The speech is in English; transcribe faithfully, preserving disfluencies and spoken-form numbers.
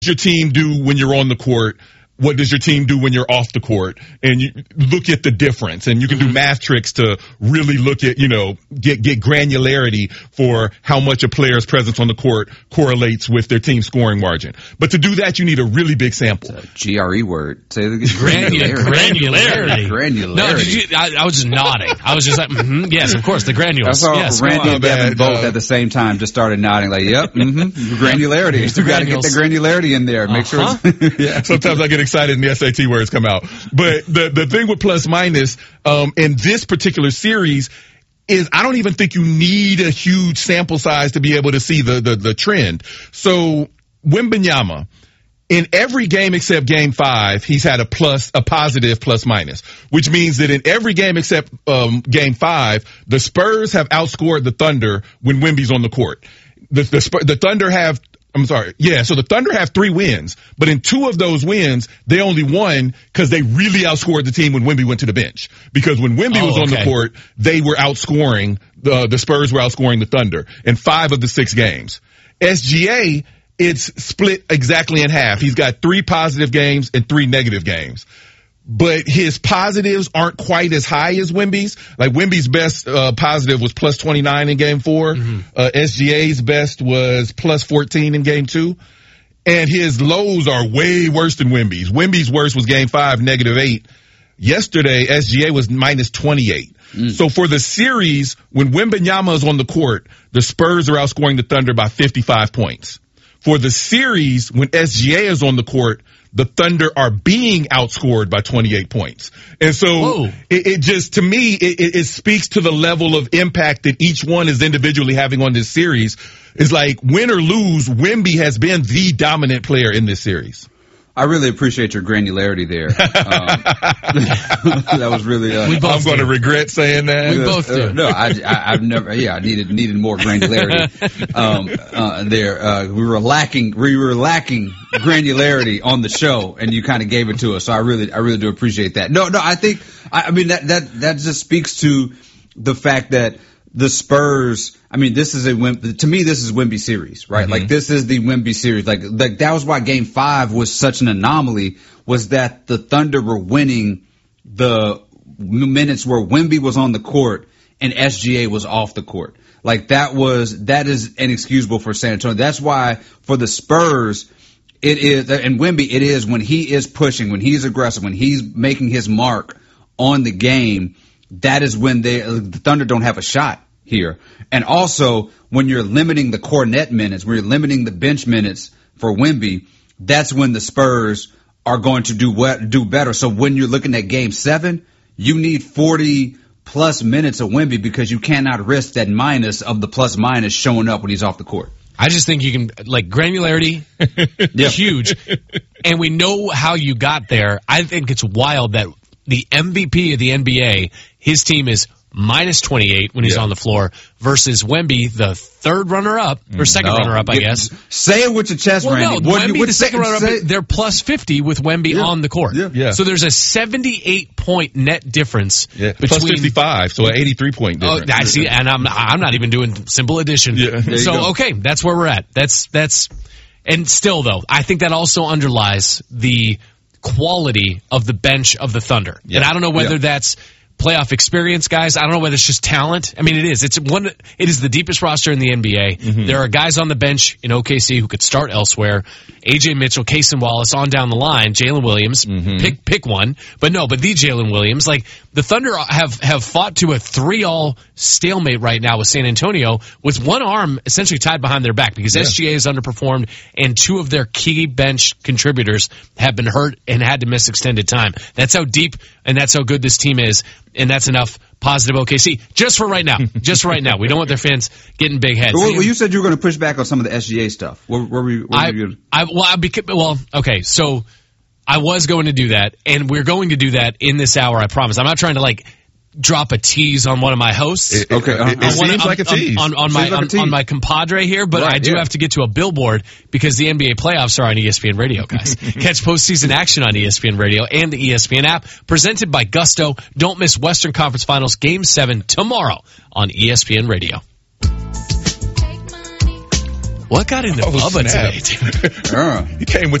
your team do when you're on the court? What does your team do when you're off the court? And you look at the difference, and you can do math tricks to really look at, you know, get, get granularity for how much a player's presence on the court correlates with their team scoring margin. But to do that, you need a really big sample. It's a G R E word. Say the granularity. Granularity. Granularity. No, did you, I, I was just nodding. I was just like, mm-hmm, yes, of course, the granules. I saw yes, Randy and Devin bad, both uh, at the same time just started nodding like, yep, mm-hmm, granularity. You got to get the granularity in there. Make uh-huh. sure it's, yeah. Sometimes I get excited in the S A T words come out. But the, the thing with plus minus, um, in this particular series is I don't even think you need a huge sample size to be able to see the, the, the trend. So Wembanyama, in every game except game five, he's had a plus, a positive plus minus, which means that in every game except, um, game five, the Spurs have outscored the Thunder when Wemby's on the court. The, the, Spurs, the Thunder have I'm sorry. Yeah, so the Thunder have three wins, but in two of those wins, they only won because they really outscored the team when Wemby went to the bench. Because when Wemby oh, was on okay. the court, they were outscoring, the, the Spurs were outscoring the Thunder in five of the six games. S G A, it's split exactly in half. He's got three positive games and three negative games. But his positives aren't quite as high as Wemby's. Like Wemby's best uh, positive was plus twenty-nine in game four. Mm-hmm. Uh, S G A's best was plus fourteen in game two. And his lows are way worse than Wemby's. Wemby's worst was game five, negative eight. Yesterday, S G A was minus twenty-eight. Mm. So for the series, when Wembanyama is on the court, the Spurs are outscoring the Thunder by fifty-five points. For the series, when S G A is on the court, the Thunder are being outscored by twenty-eight points. And so it, it just, to me, it, it, it speaks to the level of impact that each one is individually having on this series. It's like, win or lose, Wemby has been the dominant player in this series. I really appreciate your granularity there. Um, that was really. Uh, we both I'm going to regret saying that. We both do. Uh, no, I, I, I've never. Yeah, I needed needed more granularity um, uh, there. Uh, we were lacking. We were lacking granularity on the show, and you kind of gave it to us. So I really, I really do appreciate that. No, no, I think. I, I mean that that that just speaks to the fact that the Spurs. I mean, this is a Wemby, to me, this is Wemby series, right? Mm-hmm. Like, this is the Wemby series. Like, like, that was why game five was such an anomaly, was that the Thunder were winning the minutes where Wemby was on the court and S G A was off the court. Like, that was, that is inexcusable for San Antonio. That's why for the Spurs, it is, and Wemby, it is when he is pushing, when he's aggressive, when he's making his mark on the game, that is when they, the Thunder don't have a shot here. And also, when you're limiting the core net minutes, when you're limiting the bench minutes for Wemby, that's when the Spurs are going to do what, do better. So when you're looking at game seven, you need forty plus minutes of Wemby because you cannot risk that minus of the plus minus showing up when he's off the court. I just think you can, like, granularity, yeah. huge. And we know how you got there. I think it's wild that the M V P of the N B A, his team is minus twenty-eight when he's yeah. on the floor versus Wemby, the third runner-up, or second no. runner-up, I guess. Say it with your chest, well, Randy. No, what Wemby, you, the second runner-up, say, they're plus fifty with Wemby yeah. on the court. Yeah. Yeah. So there's a seventy-eight point net difference. Yeah. Between, plus fifty-five, so an eighty-three point difference. Oh, I see, and I'm, I'm not even doing simple addition. Yeah. So, okay, that's where we're at. That's, that's, and still, though, I think that also underlies the quality of the bench of the Thunder. Yeah. And I don't know whether yeah. that's playoff experience, guys. I don't know whether it's just talent. I mean, it is. It's one. It is the deepest roster in the N B A. Mm-hmm. There are guys on the bench in O K C who could start elsewhere. A J Mitchell, Cason Wallace, on down the line. Jalen Williams, mm-hmm. pick pick one. But no, but the Jalen Williams. Like, the Thunder have have fought to a three-all stalemate right now with San Antonio, with one arm essentially tied behind their back because yeah. S G A has underperformed and two of their key bench contributors have been hurt and had to miss extended time. That's how deep and that's how good this team is. And that's enough positive O K C. Just for right now. Just for right now. We don't want their fans getting big heads. Well, well you said you were going to push back on some of the S G A stuff. What were we? What I, were you I, well, I beca- well, okay. So I was going to do that, and we're going to do that in this hour, I promise. I'm not trying to, like, drop a tease on one of my hosts. It, okay, uh, it, it seems on, like a tease. On, on, on my like on, on my compadre here, but right, I do yeah. have to get to a billboard because the N B A playoffs are on E S P N Radio, guys. Catch postseason action on E S P N Radio and the E S P N app. Presented by Gusto. Don't miss Western Conference Finals Game seven tomorrow on E S P N Radio. What got into Oh, Bubba snap. today, dude? Uh. He came with